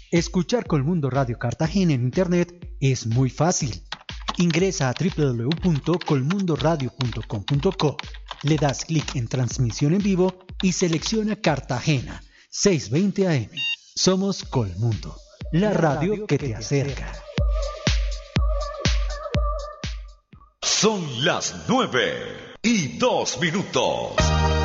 Escuchar Colmundo Radio Cartagena en Internet es muy fácil. Ingresa a www.colmundoradio.com.co, le das clic en Transmisión en Vivo y selecciona Cartagena, 620 AM. Somos Colmundo, la radio que te acerca. Son las 9:02.